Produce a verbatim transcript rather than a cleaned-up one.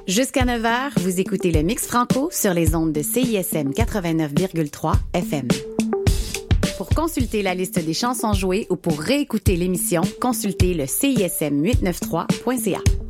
Jusqu'à neuf heures, vous écoutez le Mix Franco sur les ondes de C I S M quatre-vingt-neuf virgule trois F M. Pour consulter la liste des chansons jouées ou pour réécouter l'émission, consultez le C I S M huit cent quatre-vingt-treize point C A.